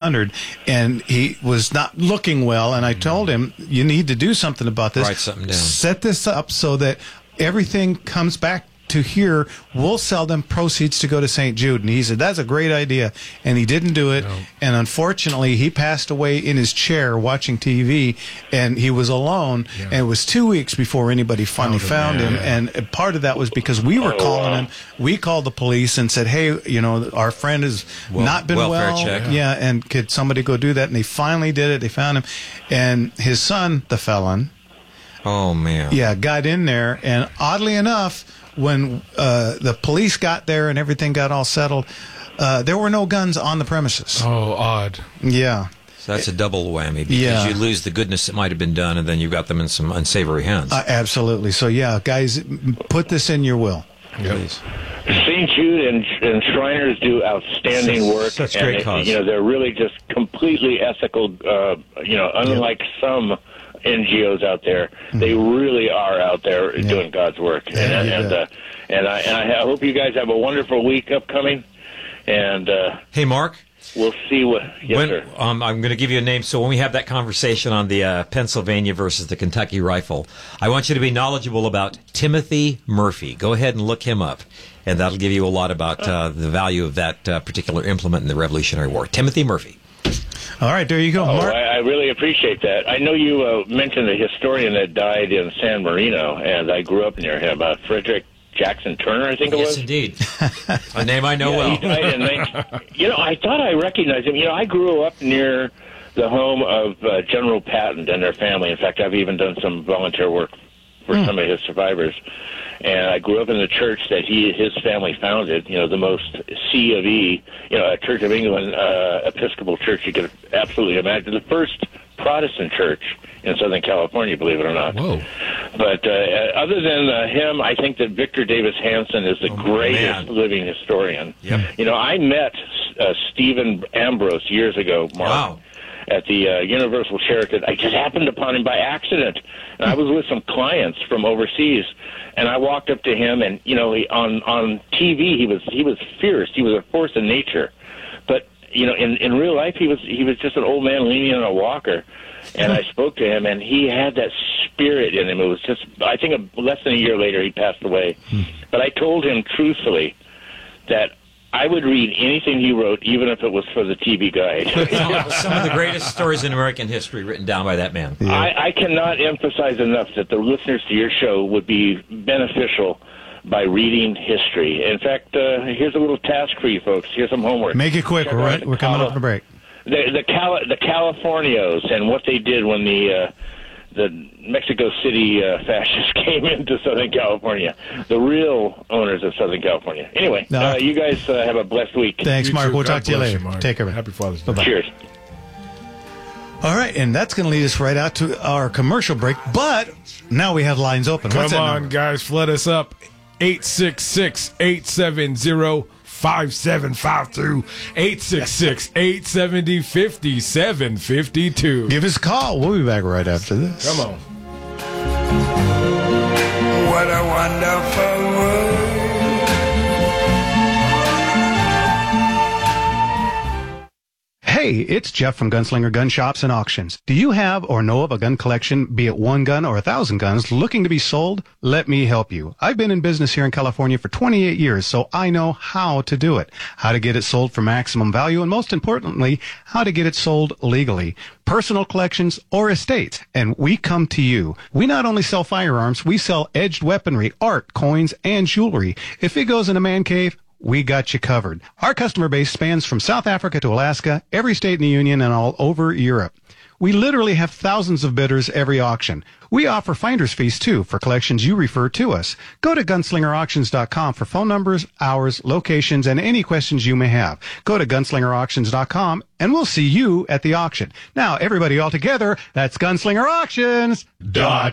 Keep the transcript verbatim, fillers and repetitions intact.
hundred, and he was not looking well. And I told him, you need to do something about this. Write something down. Set this up so that everything comes back to here. We'll sell them proceeds to go to Saint Jude. And he said, that's a great idea. And he didn't do it. No. And unfortunately, he passed away in his chair watching T V, and he was alone. Yeah. And it was two weeks before anybody finally found, found him. Yeah. And part of that was because we were calling him. We called the police and said, hey, you know, our friend has well, not been welfare well. Check. Yeah. And could somebody go do that? And they finally did it. They found him. And his son, the felon, oh, man. yeah, got in there. And oddly enough, when uh, the police got there and everything got all settled, uh, there were no guns on the premises. Oh, odd. Yeah. So that's a double whammy, because yeah. you lose the goodness that might have been done, and then you've got them in some unsavory hands. Uh, absolutely. So, yeah, guys, put this in your will. Yep. Please. Saint Jude and, and Shriners do outstanding work. Such great and, cause. You know, they're really just completely ethical, uh, you know, unlike yep. some N G Os out there. Mm-hmm. They really are out there yeah. doing God's work. Yeah, and and, uh, and, I, and I hope you guys have a wonderful week upcoming. And uh, hey, Mark. We'll see what. Yes, when, sir. Um, I'm going to give you a name. So when we have that conversation on the uh, Pennsylvania versus the Kentucky rifle, I want you to be knowledgeable about Timothy Murphy. Go ahead and look him up, and that'll give you a lot about uh, the value of that uh, particular implement in the Revolutionary War. Timothy Murphy. All right, there you go, oh, Mark. I, I really appreciate that. I know you uh, mentioned a historian that died in San Marino, and I grew up near him, uh, Frederick Jackson Turner, I think it yes, was. Yes, indeed. A name I know yeah, well. He died in nineteen you know, I thought I recognized him. You know, I grew up near the home of uh, General Patton and their family. In fact, I've even done some volunteer work for mm. some of his survivors. And I grew up in the church that he his family founded, you know, the most C of E, you know, a Church of England uh, Episcopal church you could absolutely imagine. The first Protestant church in Southern California, believe it or not. Whoa. But uh, other than uh, him, I think that Victor Davis Hanson is the oh, greatest man. living historian. Yep. You know, I met uh, Stephen Ambrose years ago, Mark. Wow. At the uh, Universal Sheraton. I just happened upon him by accident. And I was with some clients from overseas, and I walked up to him, and, you know, he, on, on T V, he was he was fierce. He was a force of nature. But, you know, in, in real life, he was he was just an old man leaning on a walker. And I spoke to him, and he had that spirit in him. It was just, I think a, less than a year later, he passed away. But I told him truthfully that I would read anything he wrote, even if it was for the T V Guide. Some of the greatest stories in American history written down by that man. Yeah. I, I cannot emphasize enough that the listeners to your show would be beneficial by reading history. In fact, uh, here's a little task for you folks. Here's some homework. Make it quick. Check We're, right, we're coming Cali- up on a break. The the, Cali- the Californios and what they did when the uh, the Mexico City uh, fascists came into Southern California, the real owners of Southern California. Anyway, no. uh, you guys uh, have a blessed week. Thanks, you Mark. Too. We'll God talk to you later. You, Take care, man. Happy Father's Day. Bye-bye. Cheers. All right, and that's going to lead us right out to our commercial break, but now we have lines open. Come What's that on, number? guys, flood us up. eight six six, eight seven zero, five seven five two. eight six six, eight seven zero, five seven five two. Give us a call. We'll be back right after this. Come on. What a wonderful world. Hey, it's Jeff from Gunslinger Gun Shops and Auctions. Do you have or know of a gun collection, be it one gun or a thousand guns, looking to be sold? Let me help you. I've been in business here in California for twenty-eight years, so I know how to do it. How to get it sold for maximum value, and most importantly, how to get it sold legally. Personal collections or estates, and we come to you. We not only sell firearms, we sell edged weaponry, art, coins, and jewelry. If it goes in a man cave, we got you covered. Our customer base spans from South Africa to Alaska, every state in the Union, and all over Europe. We literally have thousands of bidders every auction. We offer finder's fees, too, for collections you refer to us. Go to gunslinger auctions dot com for phone numbers, hours, locations, and any questions you may have. Go to gunslinger auctions dot com, and we'll see you at the auction. Now, everybody all together, that's gunslinger auctions dot